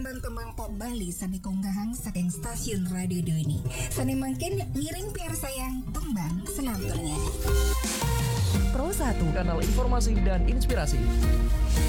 tembang-tembang pop Bali sani konggahang saking stasiun radio ini. Sani mungkin ngiring piar sayang tembang selanturnya. Pro 1, kanal informasi dan inspirasi.